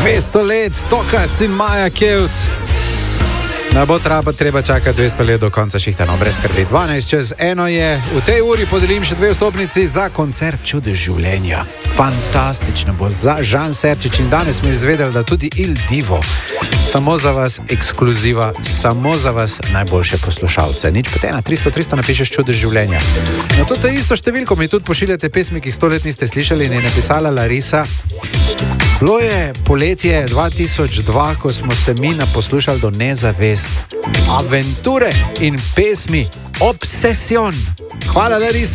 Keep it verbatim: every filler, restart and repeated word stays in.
dvesto let, Tokac in Maja Kevc. Ne bo treba, treba čakati dvesto let do konca šihta, no brez skrbi. dvanajst čez eno je, v tej uri podelim še dve vstopnici za koncert Čudež življenja. Fantastično bo za Žan Serčič in danes smo izvedeli, da tudi Il Divo. Samo za vas ekskluziva, samo za vas najboljše poslušalce. Nič pa te na tristo tristo napišeš Čudež življenja. No to je isto številko, mi tudi pošiljate pesmi, ki sto let niste slišali in je napisala Larisa. Bilo je poletje dva tisoč dva, ko smo se mi naposlušali do nezavest. Aventure in pesmi Obsession. Hvala, Larisa.